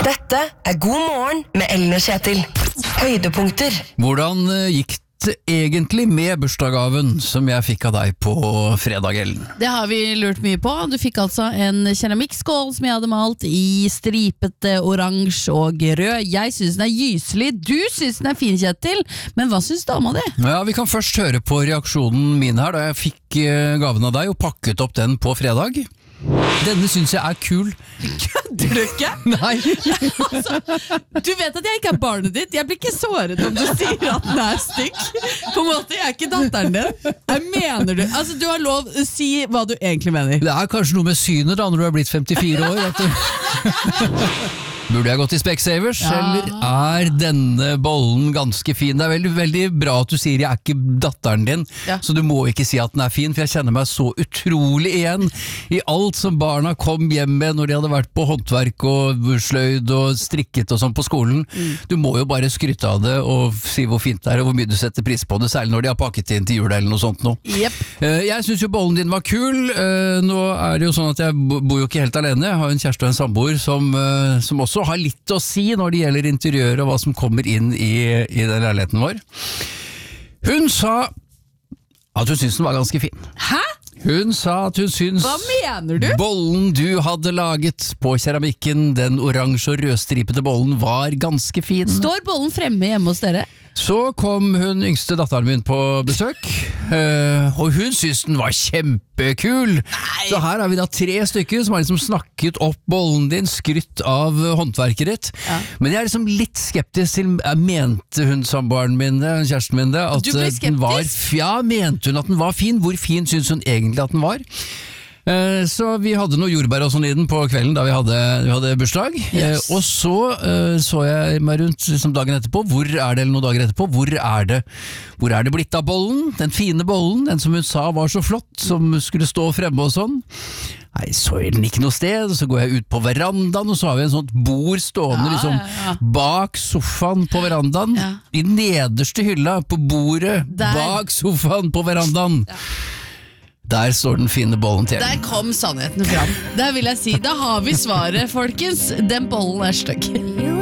Dette God morgen med Ellen og Kjetil. Høydepunkter. Hvordan gikk det egentlig med bursdagsgaven som jeg fikk av deg på fredag, Ellen? Det har vi lurt mye på. Du fikk altså en keramikkskål som jeg hadde malt i stripete oransje og rød. Jeg synes den er gyselig, du synes den er fin, Kjetil. Men hva synes dama di? Ja, vi kan først høre på reaksjonen min her da jeg fikk gaven av deg og pakket opp den på fredag. Denne synes jeg er kul. Kødder du ikke? Nei. Altså, du vet at jeg ikke er barnet ditt. Jeg blir ikke såret om du sier at den er stykk. På en måte, jeg er ikke datteren din. Jeg mener du. Altså, du har lov å si hva du egentlig mener. Det er kanskje noe med synet da, når du har blitt 54 år. At du... Burde jeg gått i Specsavers, eller er denne bollen ganske fin? Det er veldig, veldig bra at du sier jeg er ikke datteren din, så du må ikke si at den er fin, for jeg kjenner meg så utrolig igjen i alt som barna kom hjem med når de hadde vært på håndverk og sløyd og strikket og sånn på skolen. Du må jo bare skrytte av det og si hvor fint det er og hvor mye du setter pris på det, særlig når de har pakket inn til jul eller noe sånt nå. Yep. Jeg synes jo bollen din var kul. Nå er det jo sånn at jeg bor jo ikke helt alene. Jeg har en kjæreste og en samboer som også har litt å si når det gjelder interiør og hva som kommer inn i den leiligheten vår. Hun sa at hun syntes den var ganske fin. Hæ? Hun sa at hun syntes Hva mener du? bollen du hadde laget på keramikken, den oransje og rødstripete bollen, var ganske fin. Står bollen fremme hjemme hos dere? Så kom hun yngste datteren min på besøk, og hun syntes den var kjempekul. Nei. Så her har vi da 3 stykker som har liksom snakket opp bollen din, skrytt av håndverket ditt. Ja. Men jeg er liksom litt skeptisk til, mente hun samboeren min, kjæresten min det, at du ble skeptisk? Den var, ja, mente hun at den var fin? Hvor fin synes hun egentlig at den var? Så vi hadde noe jordbær og sånn i den på kvelden da vi hadde bursdag. Yes. Og så jeg meg rundt liksom dagen etterpå. Hvor er det blitt av bollen? Den fine bollen, den som hun sa var så flott, som skulle stå fremme og sånn. Nei, så er den ikke noe sted. Så går jeg ut på verandaen, og så har vi en sånt bord stående liksom bak sofaen på verandaen. I nederste hylla på bordet bak sofaen på verandaen. Der står den fine bollen til. Der kom sannheten fram. Der vil jeg si, da har vi svaret, folkens. Den bollen er stygg.